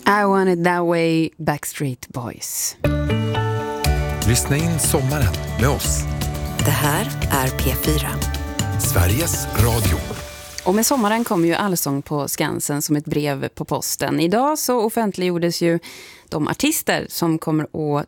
I Want It That Way, Backstreet Boys. Lyssna in sommaren med oss. Det här är P4. Sveriges Radio. Och med sommaren kommer ju Allsång på Skansen som ett brev på posten. Idag så offentliggjordes ju de artister som kommer att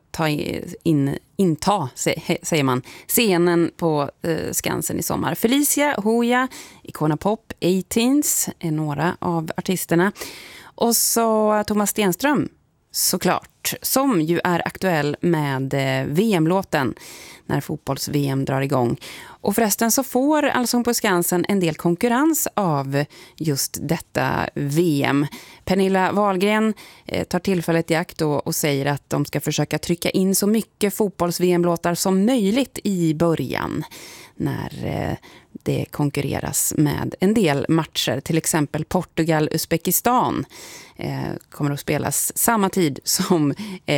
inta säger man, scenen på Skansen i sommar. Felicia, Hooja, Icona Pop, 18s är några av artisterna. Och så Thomas Stenström, såklart, som ju är aktuell med VM-låten när fotbolls-VM drar igång. Och förresten så får Allsång på Skansen en del konkurrens av just detta VM. Pernilla Wahlgren tar tillfället i akt och säger att de ska försöka trycka in så mycket fotbolls-VM-låtar som möjligt i början när det konkurreras med en del matcher. Till exempel Portugal-Uzbekistan kommer att spelas samma tid som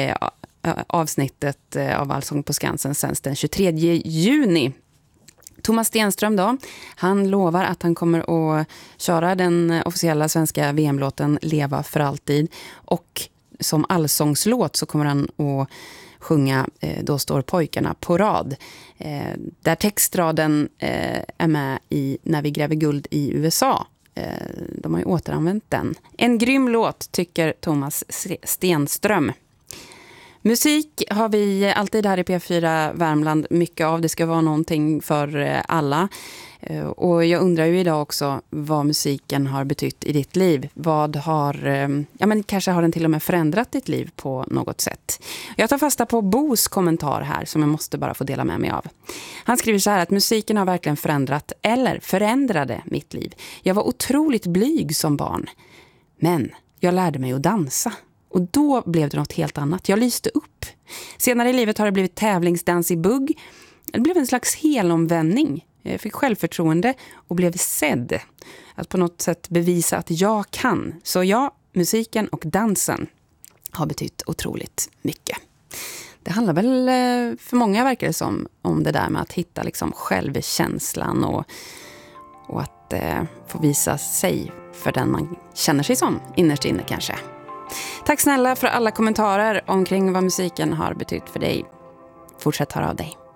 avsnittet av Allsång på Skansen sänds den 23 juni. Thomas Stenström då, han lovar att han kommer att köra den officiella svenska VM-låten Leva för alltid. Och som allsångslåt så kommer han att sjunga Då står pojkarna på rad. Där textraden är med i När vi gräver guld i USA. De har ju återanvänt den. En grym låt tycker Thomas Stenström. Musik har vi alltid här i P4 Värmland mycket av. Det ska vara någonting för alla. Och jag undrar ju idag också vad musiken har betytt i ditt liv. Vad har, kanske har den till och med förändrat ditt liv på något sätt. Jag tar fasta på Bos kommentar här som jag måste bara få dela med mig av. Han skriver så här att musiken har verkligen förändrat eller förändrade mitt liv. Jag var otroligt blyg som barn. Men jag lärde mig att dansa. Och då blev det något helt annat. Jag lyste upp. Senare i livet har det blivit tävlingsdans i bugg. Det blev en slags helomvändning. Jag fick självförtroende och blev sedd. Att på något sätt bevisa att jag kan. Så ja, musiken och dansen har betytt otroligt mycket. Det handlar väl för många verkar det som om det där med att hitta liksom självkänslan och att få visa sig för den man känner sig som innerst inne kanske. Tack snälla för alla kommentarer omkring vad musiken har betytt för dig. Fortsätt höra av dig.